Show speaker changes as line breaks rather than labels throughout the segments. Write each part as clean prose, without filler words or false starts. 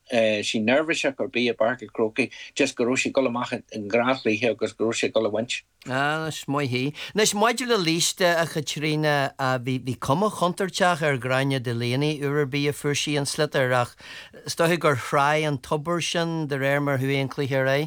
she nervous or be a bark croaky just go she go mach in grasly here goes go she go winch.
Nas mooi hi. Nes modular liste a Katrina vi komme hunterteach graine de leni be a furshi and slitterach. Sto gur fry and tubershin the ramer hu enkli here.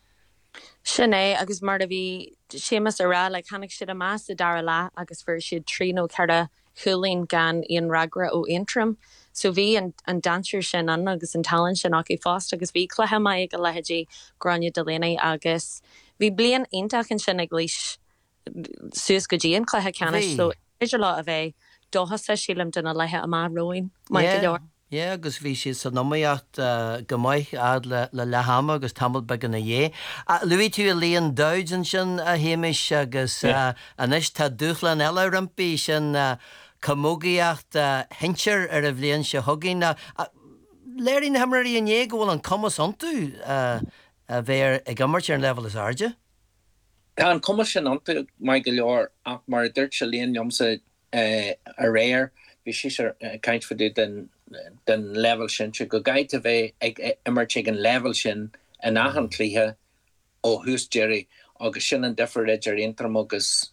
Sinné agus mar a bhí sémas a rá le chanig siad a más a dar lá agus fir siad tríno cearda chulín gan íon ragra ó intram. So bhí an danseir sin an agus an talan sin ach fást agus bhí chluthe mai go lehédí Gráinne de Léna agus bhí blian intach an sin ag lís suas go dtíon chluthe canis so idir lá a bheith dóhas a sílam duna lethe a má roin mai go leor.
Yeah, agus bhí si san nóíocht go maiith ad le lehama agus tamil began na dhé. Luí tú a líon daudan sin a héimiis agus anis tá dúchlan eile rimpí sin commógaíocht hinseir ar a bhléonn se thugainn. Léirín hamarí an dhé gohfuil an commas antú a bhéir ag gamartear an level is airde?
Tá an commas sin antú mai go leor ach mar dúirt se líon jomsa a réir bhí si kaint fadú den level sin go gaite bheith ag immert an level sin an ahan clíthe ó hús Jerry agus sin an defer idir intram agus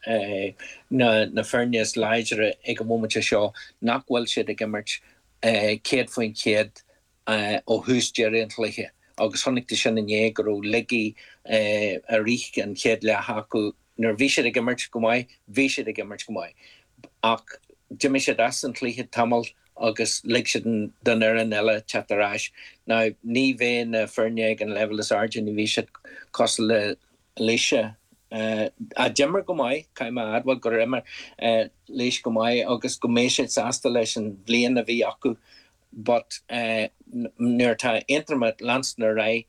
na fernias leidere ag moment seo nachhfuil siad ag immert céad faoin céad ó hús Jerry an clíthe agus honnig de sin an égur ligi a rích an chéad le hacu nar bhí siad ag immert go mai bhí siad ag immert go mai ach Jimmy siad as an clíthe tamil agus liksiden den an elle chatterage. Now ní vein fernieg an level is argent ni vi kostle leisha a jimmer go mai kaima adwal go immer leish go mai agus go méisi sasta leis an blian a vi aku but near ta internet lansner rai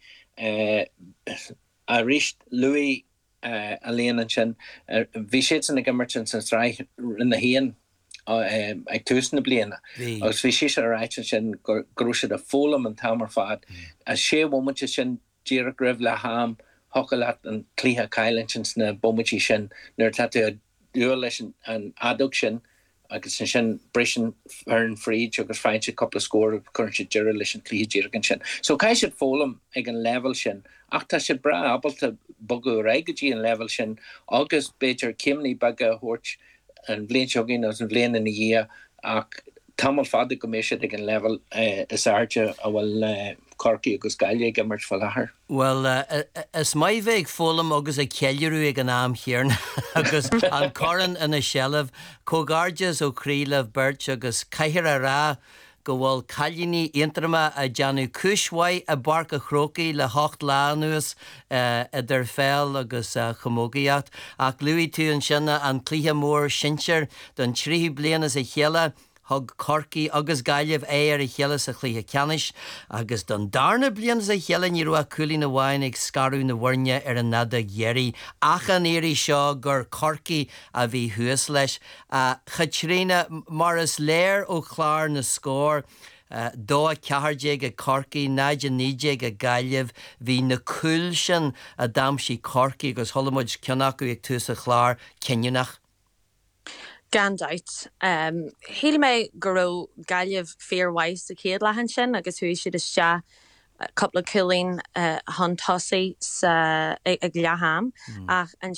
a richt Louis Alien and sin vi shits in the merchants and rai in the heen ag túsna bliana agus bhí si a ráit sin grúisiad a fólam an tamar fad a sé bhmuinte sin díra gribh le ham hocalat an clíthe caiilen sin sna bomití sin nuair táte a dúil leis an adug sin agus sin brisin fearn fríd agus feinte coppla scór chuann si díra leis an clíthe díragan sin. So cai siad fólam ag an level sin ach tá siad bra abalta bogu raigadí an level sin agus beidir cimní baga hort an bléin jogin as an bléin in a year ach tamal fada go méisiad ag an level is airde a bhfuil corcaí agus gaile gimmert fall ahar.
Well, is mai bheith fólam agus a ceilirú ag an am chéarn agus an coran in a shellah cógardes ó crílah bert agus caithir a rá go bhfuil cailíní intrama a deanú cúishaid a barca chrócaí le 8 lánuas idir féil agus chomógaíocht ach luí tú an sinna an clíthe mór sinseir don 3 blianas a chéile thug corcaí agus gaiileh ar a chéile sa chlíthe ceannis agus don darna blianas a chéile ní ruach coolí na bhain ag scarú na bhairne ar an nada ghéirí ach an éirí seo gur corcaí a bhí thuas leis Chatrina mar is léir ó chláir na scór dó a cehardeig a corcaí náide níide a gaiileh hí na cool sin a damsí corcaí agus tholamid ceannach ag tús a chláir cinneannach.
Gandait. Híl mé go gaileh fearhhais a céad lehan sin agus hui siad is se coupla cilín han tosaí ag leham ach an